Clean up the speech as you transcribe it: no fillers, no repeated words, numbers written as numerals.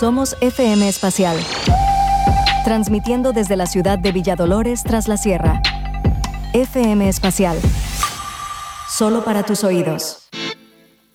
Somos FM Espacial, transmitiendo desde la ciudad de Villadolores tras la sierra. FM Espacial, solo para tus oídos.